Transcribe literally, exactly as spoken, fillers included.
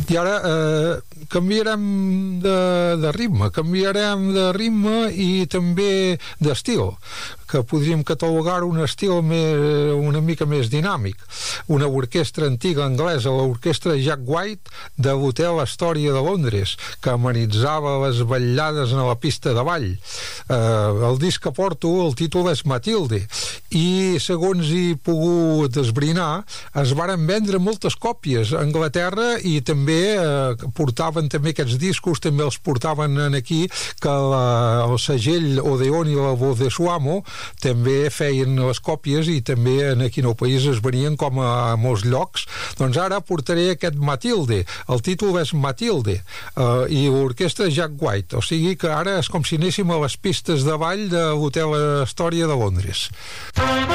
I ara eh, canviarem de, de ritme, canviarem de ritme i també d'estil, que podríem catalogar un estil més, una mica més dinàmic. Una orquestra antiga anglesa, l'orquestra Jack White de l'Hotel Astoria de Londres, que amenitzava les ballades a la pista de ball. Eh, el disc que porto, el títol és Matilde, i segons he pogut esbrinar, es varen vendre moltes còpies a Anglaterra i també eh, portaven també aquests discos, també els portaven aquí, que la, el segell Odeon i la Voz de Suamo també feien les còpies i també en aquí en el país es venien com a molts llocs. Doncs ara portaré aquest Matilde, el títol és Matilde, eh, i l'orquestra Jack White, o sigui que ara és com si anéssim a les pistes de ball de l'Hotel Astoria de Londres.